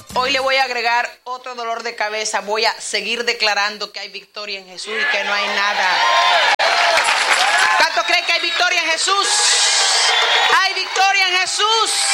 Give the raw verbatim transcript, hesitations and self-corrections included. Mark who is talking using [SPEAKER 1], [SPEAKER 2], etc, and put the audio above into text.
[SPEAKER 1] Hoy le voy a agregar otro dolor de cabeza. Voy a seguir declarando que hay victoria en Jesús y que no hay nada. ¿Cuántos creen que hay victoria en Jesús? Hay victoria en Jesús.